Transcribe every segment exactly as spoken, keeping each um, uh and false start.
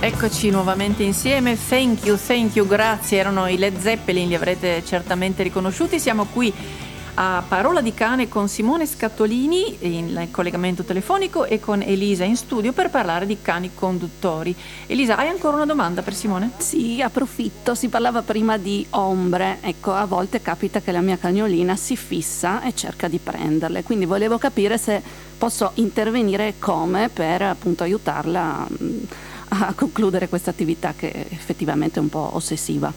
Eccoci nuovamente insieme. Thank you, thank you, grazie. Erano i Led Zeppelin, li avrete certamente riconosciuti. Siamo qui a Parola di Cane con Simone Scattolini in collegamento telefonico e con Elisa in studio per parlare di cani conduttori. Elisa, hai ancora una domanda per Simone? Sì, approfitto. Si parlava prima di ombre. Ecco, a volte capita che la mia cagnolina si fissa e cerca di prenderle. Quindi volevo capire se posso intervenire e come per appunto aiutarla a concludere questa attività che effettivamente è un po' ossessiva.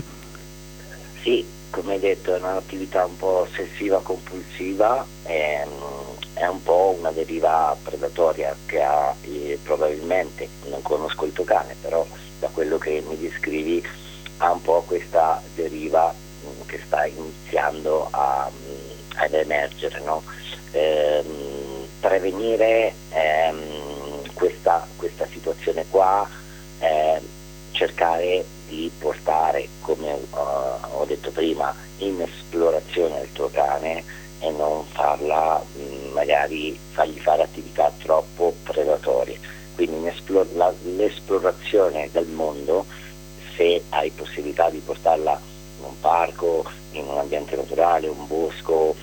Sì, come hai detto è un'attività un po' ossessiva compulsiva, è, è un po' una deriva predatoria che ha eh, probabilmente, non conosco il tuo cane, però da quello che mi descrivi ha un po' questa deriva mh, che sta iniziando a, mh, ad emergere, no? Ehm, prevenire ehm, questa, questa situazione qua, eh, cercare di portare, come uh, ho detto prima, in esplorazione il tuo cane e non farla mh, magari fargli fare attività troppo predatorie. Quindi in esplor- la, l'esplorazione del mondo, se hai possibilità di portarla in un parco, in un ambiente naturale, un bosco,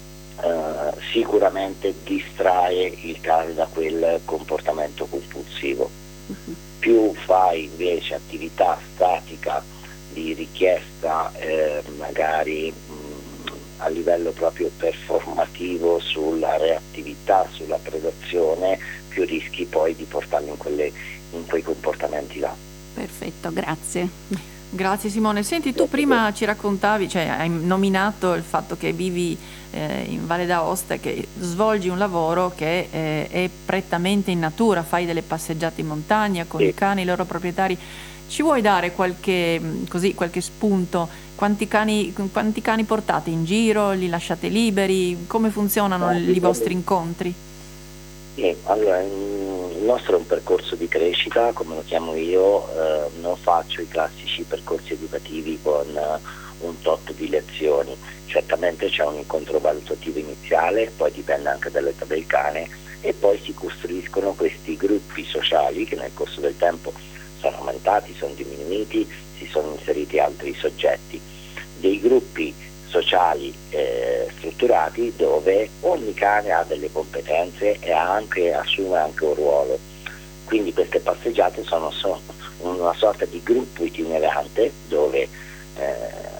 uh, sicuramente distrae il cane da quel comportamento compulsivo. Uh-huh. Più fai invece attività statica di richiesta eh, magari mh, a livello proprio performativo sulla reattività, sulla predazione, più rischi poi di portarli in, quelle, in quei comportamenti là. Perfetto, grazie. Grazie Simone. Senti, tu prima ci raccontavi, cioè hai nominato il fatto che vivi eh, in Valle d'Aosta, che svolgi un lavoro che eh, è prettamente in natura, fai delle passeggiate in montagna con sì. i cani, i loro proprietari. Ci vuoi dare qualche, così, qualche spunto? Quanti cani, quanti cani portate in giro? Li lasciate liberi? Come funzionano no, i vostri incontri? Sì, allora il nostro è un percorso di crescita, come lo chiamo io, eh, non faccio i classici percorsi educativi con uh, un tot di lezioni. Certamente c'è un incontro valutativo iniziale, poi dipende anche dall'età del cane, e poi si costruiscono questi gruppi sociali che nel corso del tempo sono aumentati, sono diminuiti, si sono inseriti altri soggetti. Dei gruppi sociali eh, strutturati dove ogni cane ha delle competenze e anche, assume anche un ruolo. Quindi queste passeggiate sono so, una sorta di gruppo itinerante dove, eh,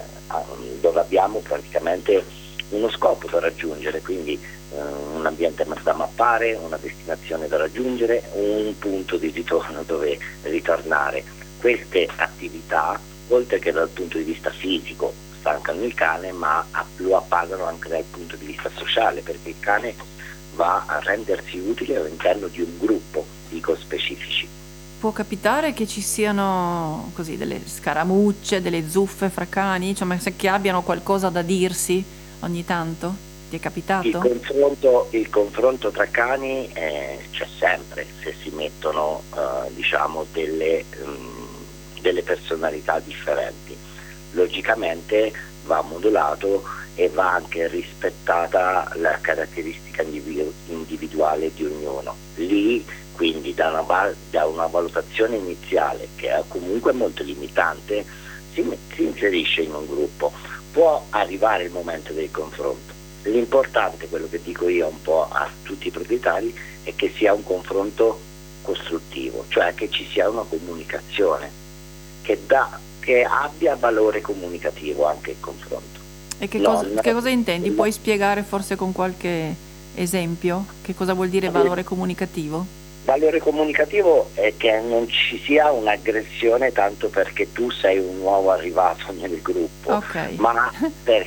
dove abbiamo praticamente uno scopo da raggiungere, quindi eh, un ambiente da mappare, una destinazione da raggiungere, un punto di ritorno dove ritornare. Queste attività, oltre che dal punto di vista fisico, stancano il cane, ma lo appagano anche dal punto di vista sociale, perché il cane va a rendersi utile all'interno di un gruppo dico specifici. Può capitare che ci siano così delle scaramucce, delle zuffe fra cani, insomma, che abbiano qualcosa da dirsi ogni tanto? Ti è capitato? Il confronto, il confronto tra cani eh, c'è sempre, se si mettono eh, diciamo delle, um, delle personalità differenti. Logicamente va modulato e va anche rispettata la caratteristica individu- individuale di ognuno. Lì quindi da una, da una valutazione iniziale che è comunque molto limitante si, si inserisce in un gruppo. Può arrivare il momento del confronto. L'importante, quello che dico io un po' a tutti i proprietari, è che sia un confronto costruttivo, cioè che ci sia una comunicazione che dà che abbia valore comunicativo anche il confronto. E che, cosa, no, che cosa intendi? Puoi spiegare forse con qualche esempio? Che cosa vuol dire valore comunicativo? Valore comunicativo è che non ci sia un'aggressione tanto perché tu sei un nuovo arrivato nel gruppo, okay. ma per,